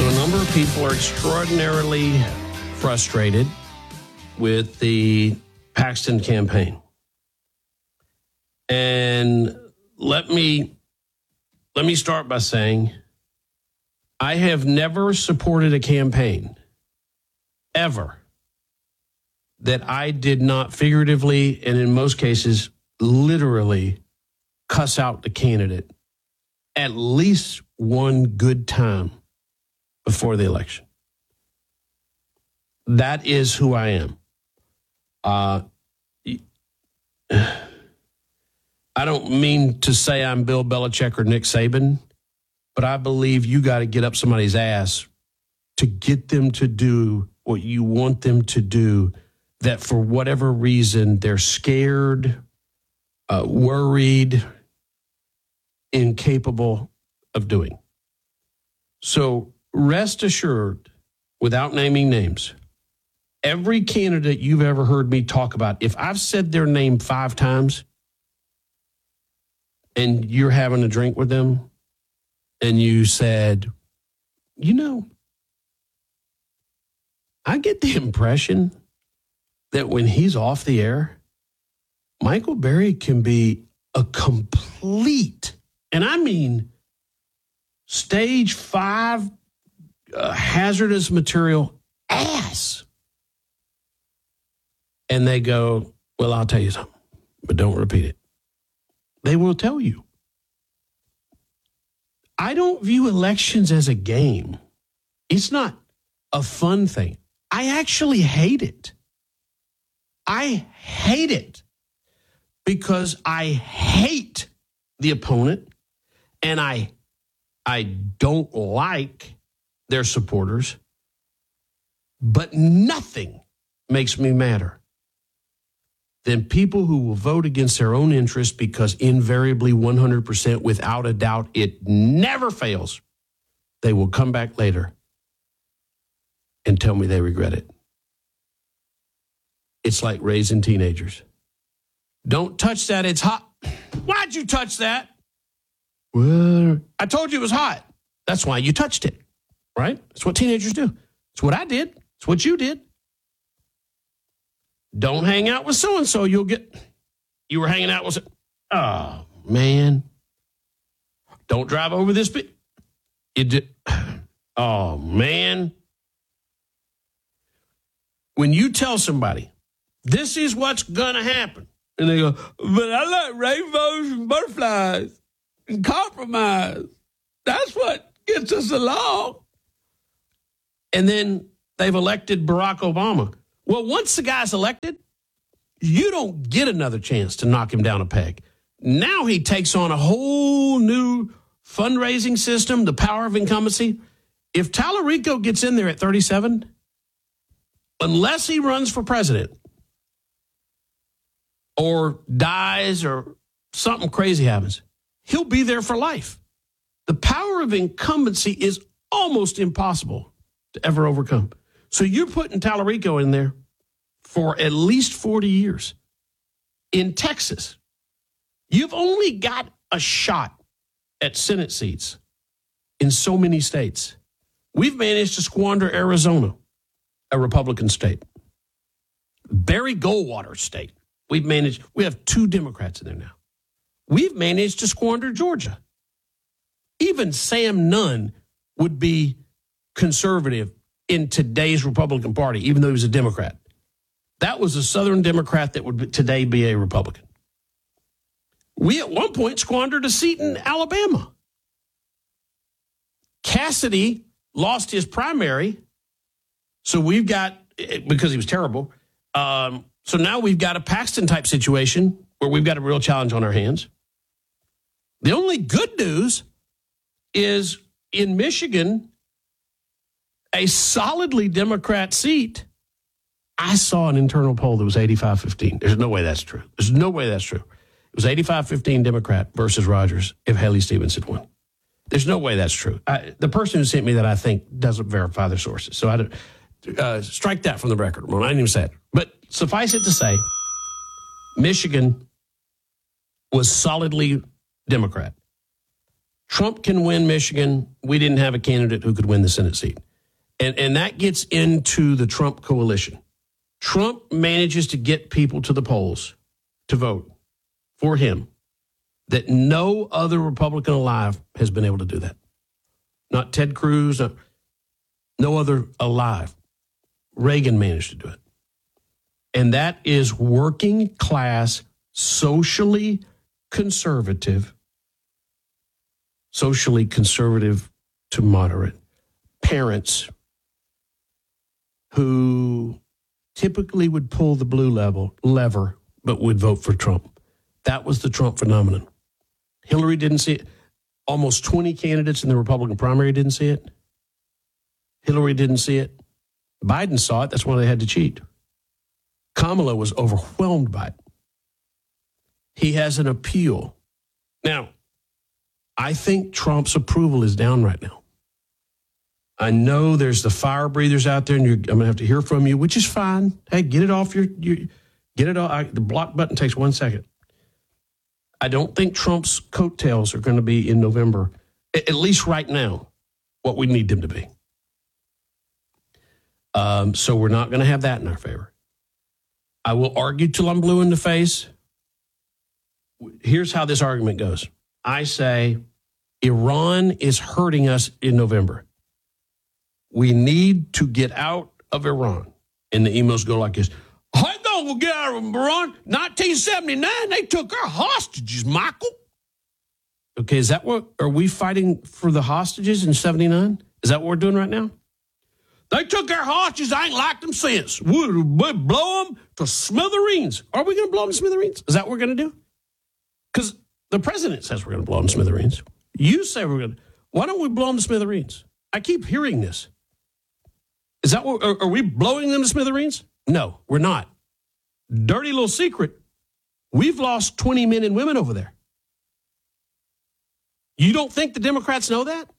a number of people are extraordinarily frustrated with the Paxton campaign. And let me start by saying I have never supported a campaign ever that I did not figuratively and in most cases literally cuss out the candidate at least one good time before the election. That is who I am. I don't mean to say I'm Bill Belichick or Nick Saban, but I believe you got to get up somebody's ass to get them to do what you want them to do, that for whatever reason they're scared, worried, incapable of doing. So rest assured, without naming names, every candidate you've ever heard me talk about, if I've said their name 5 times and you're having a drink with them and you said, you know, I get the impression that when he's off the air, Michael Berry can be a complete, and I mean stage 5 hazardous material ass. And they go, well, I'll tell you something, but don't repeat it. They will tell you. I don't view elections as a game. It's not a fun thing. I actually hate it. I hate it because I hate the opponent and I don't like their supporters, but nothing makes me madder than people who will vote against their own interests because invariably 100% without a doubt, it never fails. They will come back later and tell me they regret it. It's like raising teenagers. Don't touch that, it's hot. Why'd you touch that? Well, I told you it was hot. That's why you touched it, right? That's what teenagers do. It's what I did. It's what you did. Don't hang out with so-and-so. You were hanging out with, oh, man. Don't drive over this bit. You did. Oh, man. When you tell somebody, this is what's going to happen, and they go, but I like rainbows and butterflies and compromise. That's what gets us along. And then they've elected Barack Obama. Well, once the guy's elected, you don't get another chance to knock him down a peg. Now he takes on a whole new fundraising system, the power of incumbency. If Tallarico gets in there at 37, unless he runs for president or dies or something crazy happens, he'll be there for life. The power of incumbency is almost impossible to ever overcome. So you're putting Tallarico in there for at least 40 years. In Texas, you've only got a shot at Senate seats in so many states. We've managed to squander Arizona, a Republican state. Barry Goldwater state. We have 2 Democrats in there now. We've managed to squander Georgia. Even Sam Nunn would be conservative in today's Republican Party, even though he was a Democrat. That was a Southern Democrat that would today be a Republican. We at one point squandered a seat in Alabama. Cassidy lost his primary, so we've got, because he was terrible, so now we've got a Paxton-type situation where we've got a real challenge on our hands. The only good news is in Michigan, a solidly Democrat seat, I saw an internal poll that was 85-15. There's no way that's true. There's no way that's true. It was 85-15 Democrat versus Rogers if Haley Stevens had won. There's no way that's true. The person who sent me that, I think, doesn't verify their sources. So strike that from the record, Ramon. I didn't even say it. But suffice it to say, Michigan was solidly Democrat. Trump can win Michigan. We didn't have a candidate who could win the Senate seat. And that gets into the Trump coalition. Trump manages to get people to the polls to vote for him that no other Republican alive has been able to do that. Not Ted Cruz, no other alive. Reagan managed to do it. And that is working class, socially conservative to moderate parents who typically would pull the blue lever, but would vote for Trump. That was the Trump phenomenon. Hillary didn't see it. Almost 20 candidates in the Republican primary didn't see it. Hillary didn't see it. Biden saw it. That's why they had to cheat. Kamala was overwhelmed by it. He has an appeal. Now, I think Trump's approval is down right now. I know there's the fire breathers out there, and I'm going to have to hear from you, which is fine. Hey, get it off get it off. The block button takes 1 second. I don't think Trump's coattails are going to be in November, at least right now, what we need them to be. So we're not going to have that in our favor. I will argue till I'm blue in the face. Here's how this argument goes. I say Iran is hurting us in November. We need to get out of Iran. And the emails go like this. How you going to get out of Iran? 1979, they took our hostages, Michael. Okay, is that what, are we fighting for the hostages in 79? Is that what we're doing right now? They took our hostages. I ain't liked them since. We'll blow them to smithereens. Are we going to blow them to smithereens? Is that what we're going to do? Because the president says we're going to blow them to smithereens. You say we're going to. Why don't we blow them to smithereens? I keep hearing this. Is that what, are we blowing them to smithereens? No, we're not. Dirty little secret. We've lost 20 men and women over there. You don't think the Democrats know that?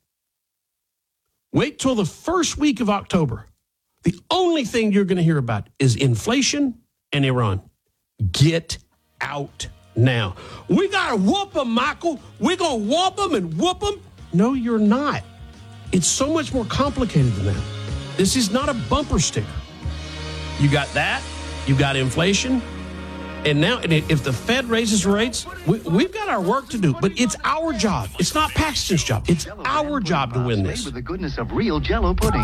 Wait till the first week of October. The only thing you're going to hear about is inflation and Iran. Get out now. We got to whoop them, Michael. We're going to whoop them and whoop them. No, you're not. It's so much more complicated than that. This is not a bumper sticker. You got that. You got inflation. And now, if the Fed raises rates, we've got our work to do. But it's our job. It's not Paxton's job. It's our job to win this. With the goodness of real Jell-O pudding.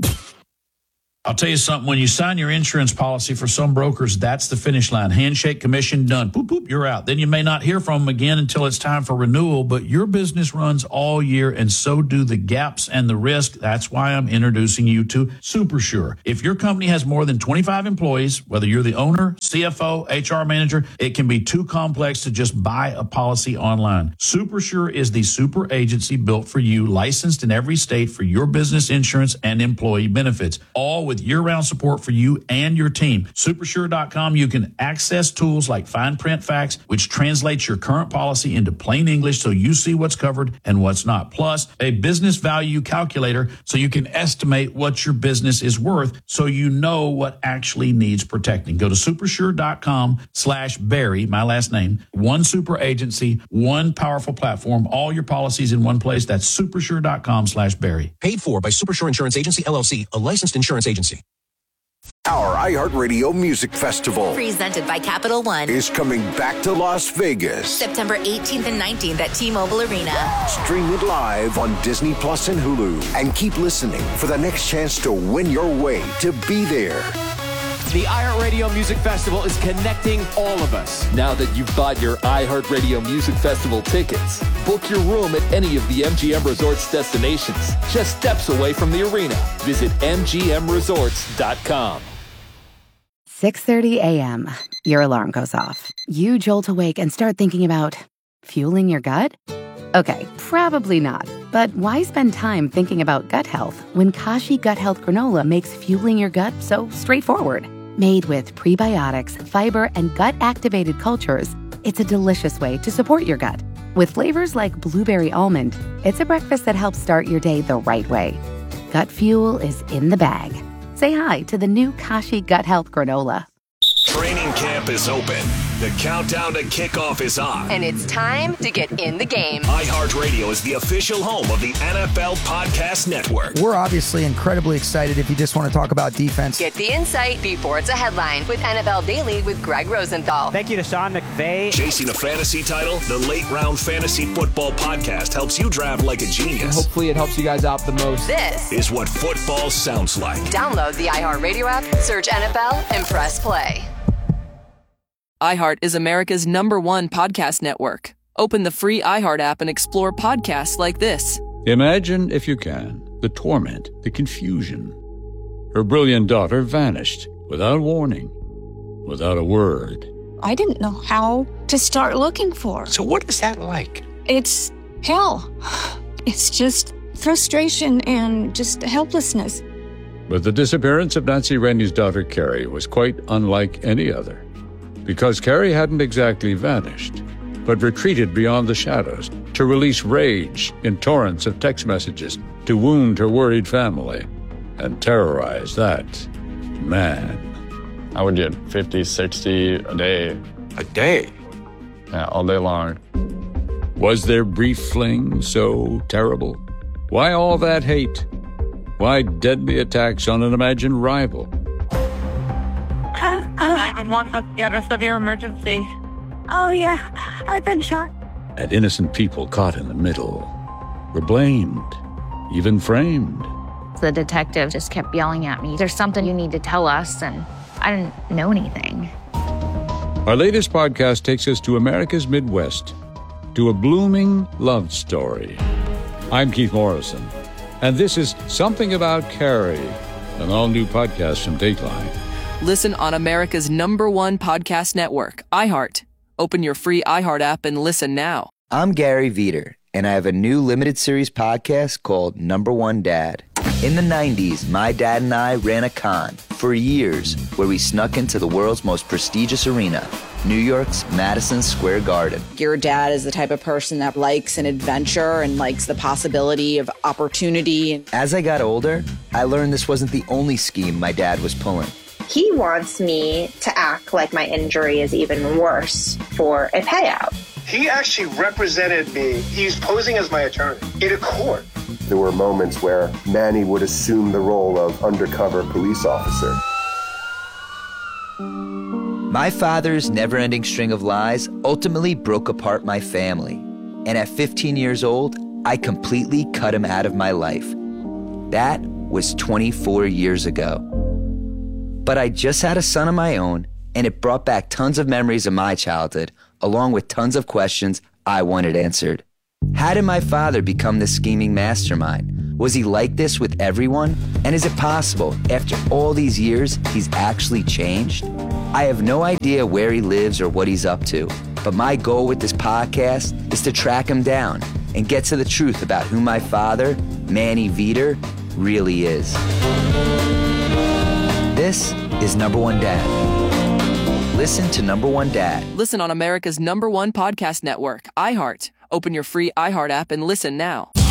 I'll tell you something. When you sign your insurance policy for some brokers, that's the finish line. Handshake, commission, done. Boop, boop, you're out. Then you may not hear from them again until it's time for renewal, but your business runs all year, and so do the gaps and the risk. That's why I'm introducing you to SuperSure. If your company has more than 25 employees, whether you're the owner, CFO, HR manager, it can be too complex to just buy a policy online. SuperSure is the super agency built for you, licensed in every state for your business insurance and employee benefits, all with year-round support for you and your team. Supersure.com, you can access tools like fine print facts, which translates your current policy into plain English so you see what's covered and what's not. Plus, a business value calculator so you can estimate what your business is worth so you know what actually needs protecting. Go to supersure.com/Barry, my last name. One super agency, one powerful platform, all your policies in one place. That's supersure.com/Barry. Paid for by Supersure Insurance Agency, LLC, a licensed insurance agency. Our iHeartRadio Music Festival, presented by Capital One, is coming back to Las Vegas. September 18th and 19th at T-Mobile Arena. Stream it live on Disney Plus and Hulu. And keep listening for the next chance to win your way to be there. The iHeartRadio Music Festival is connecting all of us. Now that you've bought your iHeartRadio Music Festival tickets, book your room at any of the MGM Resorts destinations, just steps away from the arena. Visit MGMResorts.com. 6:30 a.m. Your alarm goes off. You jolt awake and start thinking about fueling your gut? Okay, probably not. But why spend time thinking about gut health when Kashi Gut Health Granola makes fueling your gut so straightforward? Made with prebiotics, fiber, and gut-activated cultures, it's a delicious way to support your gut. With flavors like blueberry almond, it's a breakfast that helps start your day the right way. Gut fuel is in the bag. Say hi to the new Kashi Gut Health Granola. Training camp is open. The countdown to kickoff is on. And it's time to get in the game. iHeartRadio is the official home of the NFL Podcast Network. We're obviously incredibly excited if you just want to talk about defense. Get the insight before it's a headline with NFL Daily with Greg Rosenthal. Thank you to Sean McVay. Chasing a fantasy title, the Late Round Fantasy Football Podcast helps you draft like a genius. And hopefully it helps you guys out the most. This is what football sounds like. Download the iHeartRadio app, search NFL, and press play. iHeart is America's #1 podcast network. Open the free iHeart app and explore podcasts like this. Imagine, if you can, the torment, the confusion. Her brilliant daughter vanished without warning, without a word. I didn't know how to start looking for her. So what is that like? It's hell. It's just frustration and just helplessness. But the disappearance of Nancy Rennie's daughter, Carrie, was quite unlike any other. Because Carrie hadn't exactly vanished, but retreated beyond the shadows to release rage in torrents of text messages to wound her worried family and terrorize that man. I would get 50, 60 a day. A day? Yeah, all day long. Was their brief fling so terrible? Why all that hate? Why deadly attacks on an imagined rival? 911, what's the address of your emergency? Oh, yeah, I've been shot. And innocent people caught in the middle were blamed, even framed. The detective just kept yelling at me, "There's something you need to tell us," and I didn't know anything. Our latest podcast takes us to America's Midwest, to a blooming love story. I'm Keith Morrison, and this is Something About Carrie, an all-new podcast from Dateline. Listen on America's #1 podcast network, iHeart. Open your free iHeart app and listen now. I'm Gary Veter, and I have a new limited series podcast called #1 Dad. In the 90s, my dad and I ran a con for years where we snuck into the world's most prestigious arena, New York's Madison Square Garden. Your dad is the type of person that likes an adventure and likes the possibility of opportunity. As I got older, I learned this wasn't the only scheme my dad was pulling. He wants me to act like my injury is even worse for a payout. He actually represented me. He's posing as my attorney in a court. There were moments where Manny would assume the role of undercover police officer. My father's never-ending string of lies ultimately broke apart my family. And at 15 years old, I completely cut him out of my life. That was 24 years ago. But I just had a son of my own, and it brought back tons of memories of my childhood, along with tons of questions I wanted answered. How did my father become this scheming mastermind? Was he like this with everyone? And is it possible, after all these years, he's actually changed? I have no idea where he lives or what he's up to, but my goal with this podcast is to track him down and get to the truth about who my father, Manny Veter, really is. This is #1 Dad. Listen to #1 Dad. Listen on America's #1 podcast network, iHeart. Open your free iHeart app and listen now.